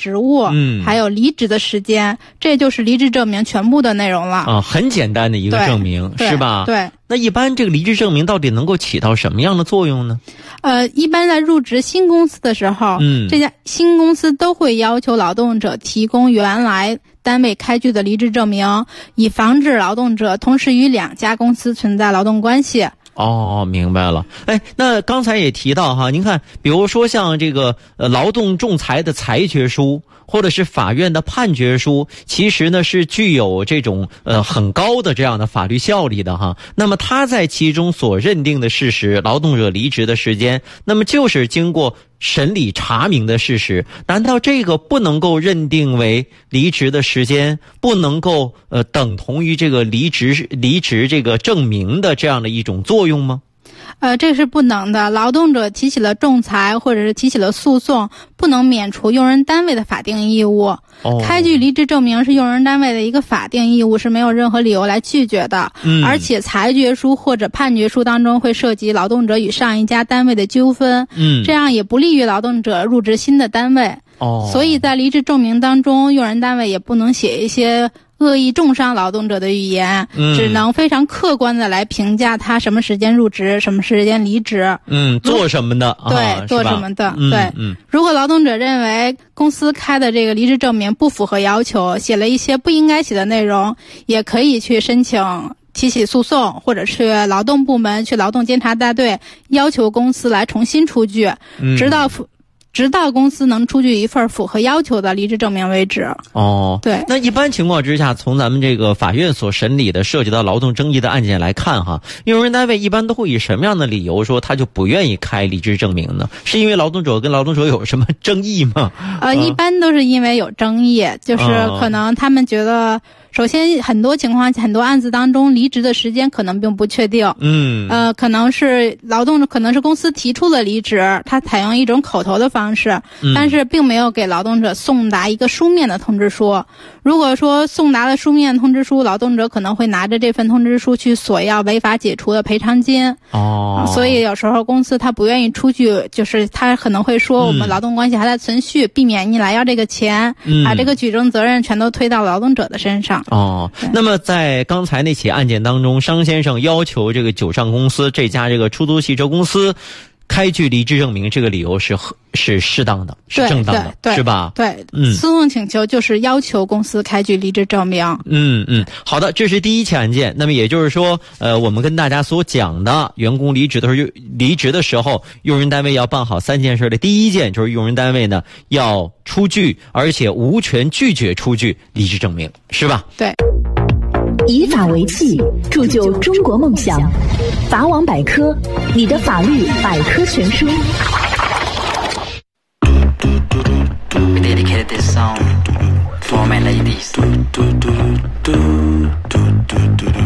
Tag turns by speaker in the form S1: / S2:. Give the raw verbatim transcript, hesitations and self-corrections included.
S1: 职务，嗯，还有离职的时间，这就是离职证明全部的内容了
S2: 啊，很简单的一个证明，是吧？
S1: 对。
S2: 那一般这个离职证明到底能够起到什么样的作用呢？
S1: 呃，一般在入职新公司的时候，嗯，这家新公司都会要求劳动者提供原来单位开具的离职证明，以防止劳动者同时与两家公司存在劳动关系。
S2: 哦，明白了。哎，那刚才也提到哈，您看，比如说像这个呃劳动仲裁的裁决书，或者是法院的判决书，其实呢是具有这种呃很高的这样的法律效力的哈。那么他在其中所认定的事实，劳动者离职的时间，那么就是经过审理查明的事实，难道这个不能够认定为离职的时间，不能够呃等同于这个离职离职这个证明的这样的一种作用吗？
S1: 呃，这是不能的。劳动者提起了仲裁或者是提起了诉讼，不能免除用人单位的法定义务。哦，开具离职证明是用人单位的一个法定义务，是没有任何理由来拒绝的。嗯，而且裁决书或者判决书当中会涉及劳动者与上一家单位的纠纷，嗯，这样也不利于劳动者入职新的单位。哦，所以在离职证明当中，用人单位也不能写一些恶意重伤劳动者的语言，嗯，只能非常客观的来评价他什么时间入职，什么时间离职，
S2: 嗯，做什么的，
S1: 对，
S2: 啊、
S1: 做什么的，
S2: 嗯、
S1: 对、
S2: 嗯。
S1: 如果劳动者认为公司开的这个离职证明不符合要求，写了一些不应该写的内容，也可以去申请提起诉讼，或者去劳动部门、去劳动监察大队要求公司来重新出具，嗯、直到直到公司能出具一份符合要求的离职证明为止。
S2: 哦，
S1: 对。
S2: 那一般情况之下，从咱们这个法院所审理的涉及到劳动争议的案件来看哈，用人单位一般都会以什么样的理由说他就不愿意开离职证明呢？是因为劳动者跟劳动者有什么争议吗？
S1: 呃，一般都是因为有争议，就是可能他们觉得，首先很多情况很多案子当中离职的时间可能并不确定，嗯，呃，可能是劳动者可能是公司提出了离职，他采用一种口头的方式，嗯、但是并没有给劳动者送达一个书面的通知书。如果说送达了书面通知书，劳动者可能会拿着这份通知书去索要违法解除的赔偿金。哦，所以有时候公司他不愿意出具，就是他可能会说我们劳动关系还在存续，嗯、避免你来要这个钱，嗯、把这个举证责任全都推到劳动者的身上。
S2: 哦，那么在刚才那起案件当中，商先生要求这个九上公司这家这个出租汽车公司开具离职证明，这个理由是是适当的，是正当的，是吧？
S1: 对，嗯，诉讼请求就是要求公司开具离职证明。
S2: 嗯嗯，好的，这是第一起案件。那么也就是说，呃，我们跟大家所讲的，员工离职的时候，离职的时候，用人单位要办好三件事的。第一件就是用人单位呢要出具，而且无权拒绝出具离职证明，是吧？
S1: 对。
S3: 以法为器，铸就中国梦想。法网百科，你的法律百科全书。
S4: We dedicated this song for my ladies.